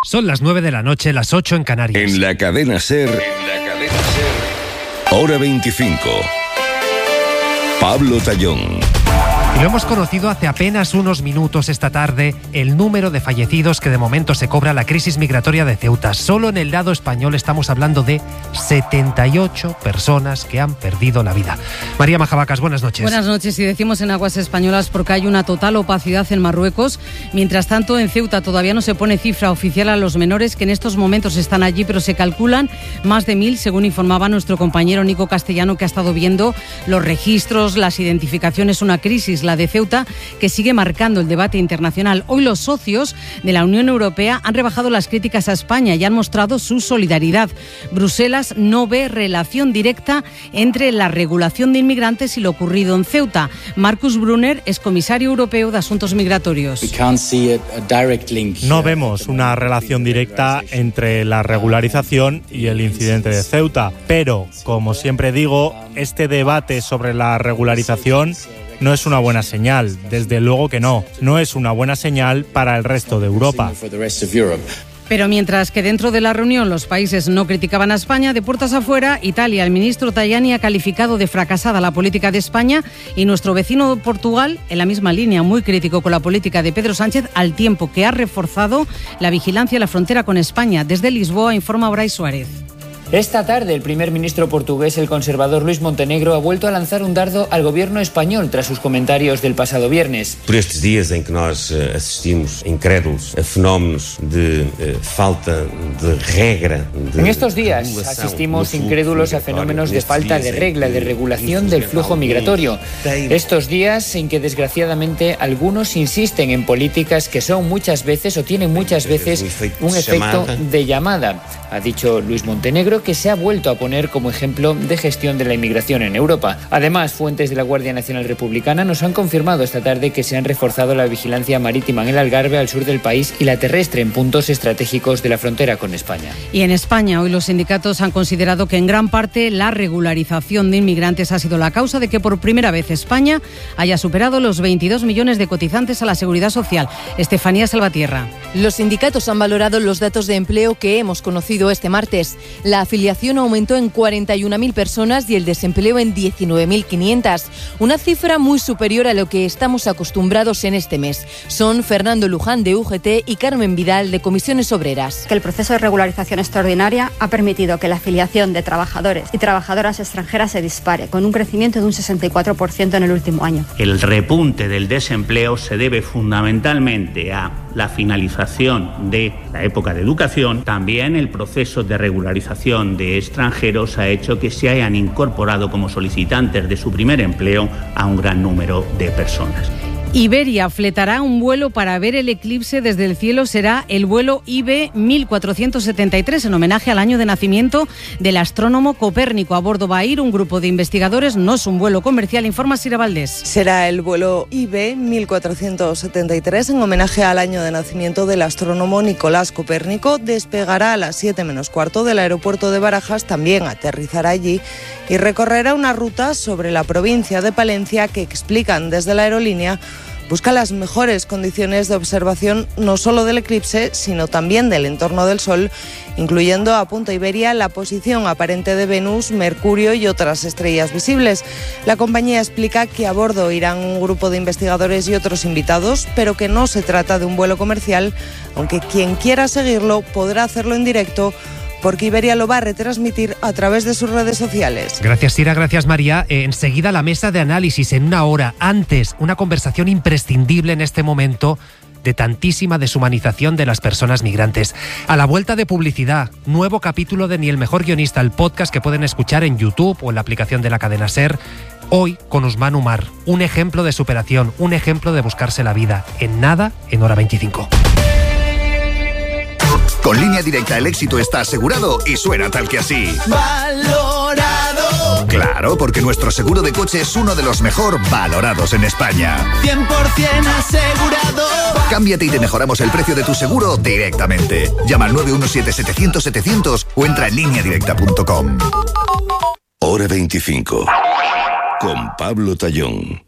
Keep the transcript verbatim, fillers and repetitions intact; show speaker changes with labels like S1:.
S1: Son las nueve de la noche, las ocho en Canarias.
S2: En la cadena SER, en la cadena SER, hora veinticinco. Pablo Tallón.
S1: Y lo hemos conocido hace apenas unos minutos esta tarde, el número de fallecidos que de momento se cobra la crisis migratoria de Ceuta. Solo en el lado español estamos hablando de setenta y ocho personas que han perdido la vida. María Majavacas, buenas noches.
S3: Buenas noches. Y decimos en aguas españolas porque hay una total opacidad en Marruecos. Mientras tanto, en Ceuta todavía no se pone cifra oficial a los menores que en estos momentos están allí, pero se calculan más de mil, según informaba nuestro compañero Nico Castellano, que ha estado viendo los registros, las identificaciones, una crisis, la de Ceuta, que sigue marcando el debate internacional. Hoy los socios de la Unión Europea han rebajado las críticas a España y han mostrado su solidaridad. Bruselas no ve relación directa entre la regulación de inmigrantes y lo ocurrido en Ceuta. Markus Brunner es comisario europeo de Asuntos Migratorios.
S4: No vemos una relación directa entre la regularización y el incidente de Ceuta, pero, como siempre digo, este debate sobre la regularización no es una buena señal, desde luego que no. No es una buena señal para el resto de Europa.
S3: Pero mientras que dentro de la reunión los países no criticaban a España, de puertas afuera, Italia, el ministro Tajani ha calificado de fracasada la política de España y nuestro vecino Portugal, en la misma línea, muy crítico con la política de Pedro Sánchez, al tiempo que ha reforzado la vigilancia en la frontera con España. Desde Lisboa informa Brais Suárez.
S5: Esta tarde, el primer ministro portugués, el conservador Luís Montenegro, ha vuelto a lanzar un dardo al gobierno español tras sus comentarios del pasado viernes.
S6: Por estes días en que nós asistimos incrédulos a fenómenos de eh, falta de regra. De
S5: en estos días asistimos incrédulos a fenómenos de falta de regla, de regulación del flujo migratorio. Estos días en que desgraciadamente algunos insisten en políticas que son muchas veces o tienen muchas veces un efecto de llamada, ha dicho Luís Montenegro, que se ha vuelto a poner como ejemplo de gestión de la inmigración en Europa. Además, fuentes de la Guardia Nacional Republicana nos han confirmado esta tarde que se han reforzado la vigilancia marítima en el Algarve, al sur del país, y la terrestre en puntos estratégicos de la frontera con España.
S3: Y en España, hoy los sindicatos han considerado que en gran parte la regularización de inmigrantes ha sido la causa de que por primera vez España haya superado los veintidós millones de cotizantes a la Seguridad Social. Estefanía Salvatierra.
S7: Los sindicatos han valorado los datos de empleo que hemos conocido este martes. La afiliación aumentó en cuarenta y una mil personas y el desempleo en diecinueve mil quinientas, una cifra muy superior a lo que estamos acostumbrados en este mes. Son Fernando Luján de U G T y Carmen Vidal de Comisiones Obreras.
S8: Que el proceso de regularización extraordinaria ha permitido que la afiliación de trabajadores y trabajadoras extranjeras se dispare, con un crecimiento de un sesenta y cuatro por ciento en el último año.
S9: El repunte del desempleo se debe fundamentalmente a la finalización de la época de educación. También el proceso de regularización de extranjeros ha hecho que se hayan incorporado como solicitantes de su primer empleo a un gran número de personas.
S3: Iberia fletará un vuelo para ver el eclipse desde el cielo. Será el vuelo I B mil cuatrocientos setenta y tres, en homenaje al año de nacimiento del astrónomo Copérnico. A bordo va a ir un grupo de investigadores. No es un vuelo comercial, informa Sira Valdés.
S10: Será el vuelo I B mil cuatrocientos setenta y tres en homenaje al año de nacimiento del astrónomo Nicolás Copérnico. Despegará a las siete menos cuarto del aeropuerto de Barajas, también aterrizará allí y recorrerá una ruta sobre la provincia de Palencia que, explican desde la aerolínea, busca las mejores condiciones de observación no solo del eclipse, sino también del entorno del Sol, incluyendo, apunta Iberia, la posición aparente de Venus, Mercurio y otras estrellas visibles. La compañía explica que a bordo irán un grupo de investigadores y otros invitados, pero que no se trata de un vuelo comercial, aunque quien quiera seguirlo podrá hacerlo en directo, porque Iberia lo va a retransmitir a través de sus redes sociales.
S1: Gracias, Sira, gracias, María. Eh, enseguida la mesa de análisis en una hora. Antes, una conversación imprescindible en este momento de tantísima deshumanización de las personas migrantes. A la vuelta de publicidad, nuevo capítulo de Ni el mejor guionista, el podcast que pueden escuchar en YouTube o en la aplicación de la cadena SER. Hoy con Usman Umar, un ejemplo de superación, un ejemplo de buscarse la vida. En nada, en hora veinticinco.
S11: Con Línea Directa el éxito está asegurado y suena tal que así.
S12: ¡Valorado!
S11: Claro, porque nuestro seguro de coche es uno de los mejor valorados en España.
S12: cien por ciento asegurado.
S11: Cámbiate y te mejoramos el precio de tu seguro directamente. Llama al nueve uno siete, setecientos, setecientos o entra en línea directa punto com.
S2: Hora veinticinco. Con Pablo Tallón.